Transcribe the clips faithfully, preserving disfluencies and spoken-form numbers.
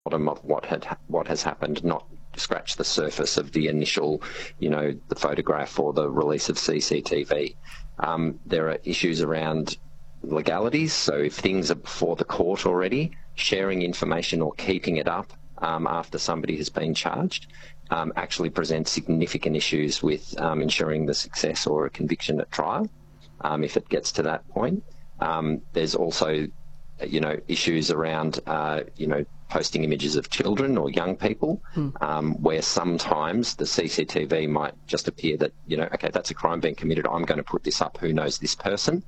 bottom of what had what has happened, not scratch the surface of the initial, you know, the photograph or the release of C C T V. Um, there are issues around legalities. So if things are before the court already, sharing information or keeping it up um, after somebody has been charged um, actually presents significant issues with um, ensuring the success or a conviction at trial, um, if it gets to that point. Um, there's also, you know, issues around, uh, you know, posting images of children or young people, mm. um, where sometimes the C C T V might just appear that, you know, okay, that's a crime being committed, I'm going to put this up, who knows this person?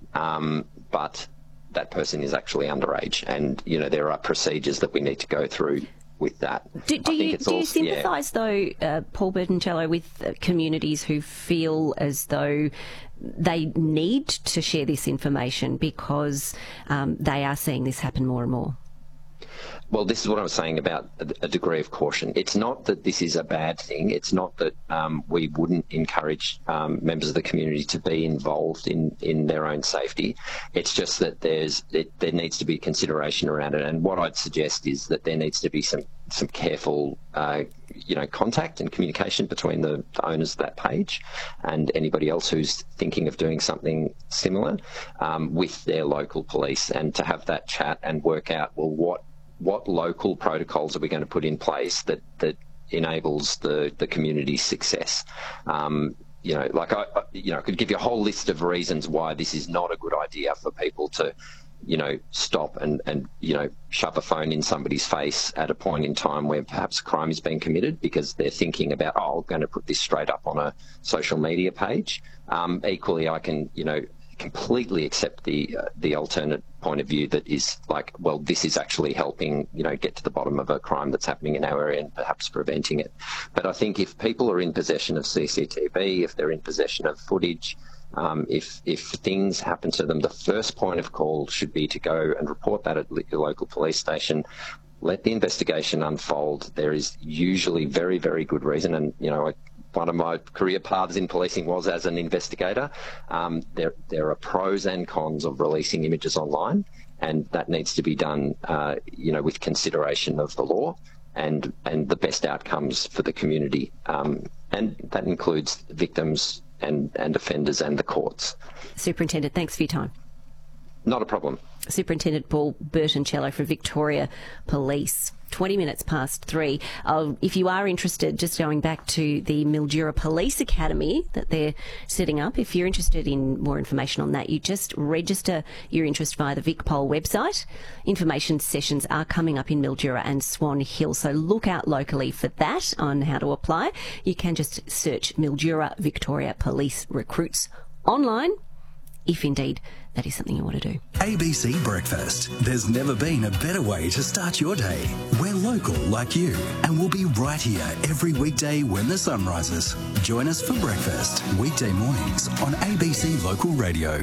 Um, but that person is actually underage, and, you know, there are procedures that we need to go through with that. Do, do you, do you sympathise, yeah. though, uh, Paul Bertoncello, with uh, communities who feel as though they need to share this information because um, they are seeing this happen more and more? Well, this is what I was saying about a degree of caution. It's not that this is a bad thing. It's not that um, we wouldn't encourage um, members of the community to be involved in, in their own safety. It's just that there's it, there needs to be consideration around it. And what I'd suggest is that there needs to be some some careful, uh, you know, contact and communication between the, the owners of that page and anybody else who's thinking of doing something similar um, with their local police, and to have that chat and work out, well, what what local protocols are we going to put in place that, that enables the, the community's success? Um, you know, like I, you know, I could give you a whole list of reasons why this is not a good idea for people to, you know, stop and, and, you know, shove a phone in somebody's face at a point in time where perhaps a crime is being committed because they're thinking about, oh, I'm going to put this straight up on a social media page. Um, equally, I can, you know, completely accept the uh, the alternate point of view that is like, well, this is actually helping, you know, get to the bottom of a crime that's happening in our area and perhaps preventing it. But I think if people are in possession of C C T V, if they're in possession of footage, um, if if things happen to them, the first point of call should be to go and report that at your local police station. Let the investigation unfold. There is usually very, very good reason, and, you know, I, one of my career paths in policing was as an investigator. Um, there, there are pros and cons of releasing images online, and that needs to be done, uh, you know, with consideration of the law and and the best outcomes for the community, um, and that includes victims and and offenders and the courts. Superintendent, thanks for your time. Not a problem. Superintendent Paul Bertoncello from Victoria Police. twenty minutes past three. Uh, if you are interested, just going back to the Mildura Police Academy that they're setting up, if you're interested in more information on that, you just register your interest via the VicPol website. Information sessions are coming up in Mildura and Swan Hill, so look out locally for that on how to apply. You can just search Mildura Victoria Police Recruits online, if indeed that is something you want to do. A B C Breakfast. There's never been a better way to start your day. We're local like you, and we'll be right here every weekday when the sun rises. Join us for breakfast, weekday mornings on A B C Local Radio.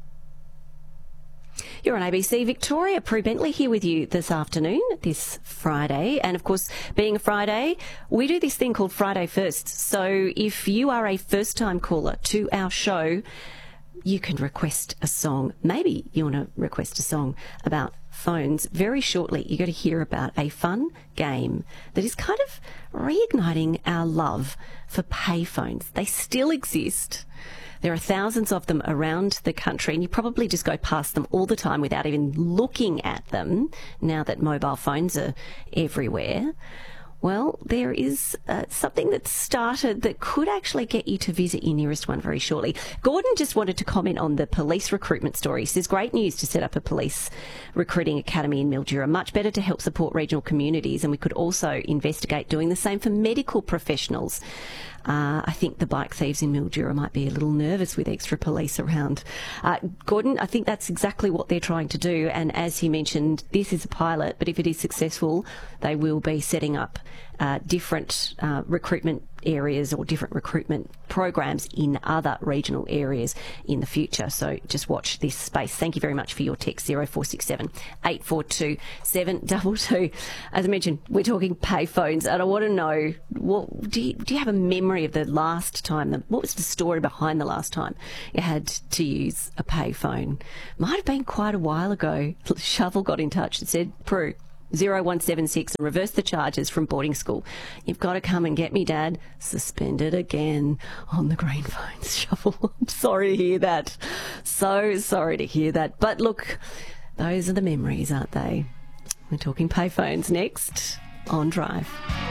You're on A B C Victoria. Prue Bentley here with you this afternoon, this Friday. And of course, being a Friday, we do this thing called Friday Firsts. So if you are a first-time caller to our show, you can request a song. Maybe you want to request a song about phones. Very shortly, you're going to hear about a fun game that is kind of reigniting our love for payphones. They still exist. There are thousands of them around the country, and you probably just go past them all the time without even looking at them now that mobile phones are everywhere. Well, there is uh, something that's started that could actually get you to visit your nearest one very shortly. Gordon just wanted to comment on the police recruitment story. He says, great news to set up a police recruiting academy in Mildura. Much better to help support regional communities, and we could also investigate doing the same for medical professionals. Uh, I think the bike thieves in Mildura might be a little nervous with extra police around. Uh, Gordon, I think that's exactly what they're trying to do. And as he mentioned, this is a pilot, but if it is successful, they will be setting up uh, different uh, recruitment areas or different recruitment programs in other regional areas in the future. So just watch this space. Thank you very much for your text, zero four six seven, eight four two, seven two two. As I mentioned, we're talking payphones, and I want to know, what, do, you, do you have a memory of the last time, the, what was the story behind the last time you had to use a payphone? Might have been quite a while ago. Shovel got in touch and said, Prue, zero one seven six and reverse the charges from boarding school. You've got to come and get me, Dad. Suspended again on the green phones shuffle. I'm sorry to hear that. So sorry to hear that. But look, those are the memories, aren't they? We're talking payphones next on Drive.